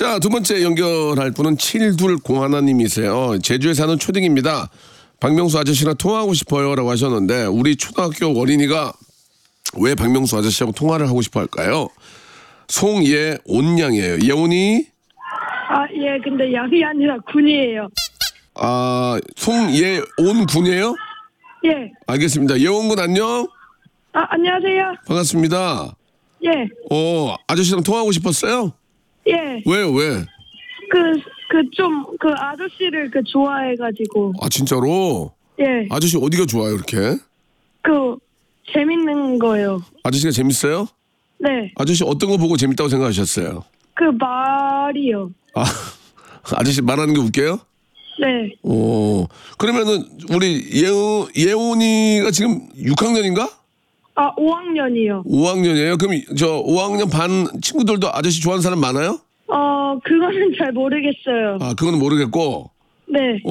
자, 두 번째 연결할 분은 7201님이세요. 제주에 사는 초딩입니다. 박명수 아저씨랑 통화하고 싶어요라고 하셨는데 우리 초등학교 어린이가 왜 박명수 아저씨하고 통화를 하고 싶어 할까요? 송예온양이에요. 예온이? 아, 예, 근데 양이 아니라 군이에요. 아, 송예온 군이에요? 예. 알겠습니다. 예온 군 안녕? 아, 안녕하세요. 반갑습니다. 예. 아저씨랑 통화하고 싶었어요? 예. 왜요, 왜? 그 아저씨를 좋아해가지고. 아, 진짜로? 예. 아저씨 어디가 좋아요, 이렇게? 재밌는 거요. 아저씨가 재밌어요? 네. 아저씨 어떤 거 보고 재밌다고 생각하셨어요? 말이요. 아, 아저씨 말하는 게 웃겨요? 네. 그러면은 우리 예온이가 지금 6학년인가? 아, 5학년이요. 5학년이에요? 그럼 저 5학년 반 친구들도 아저씨 좋아하는 사람 많아요? 그거는 잘 모르겠어요. 아, 그건 모르겠고. 네.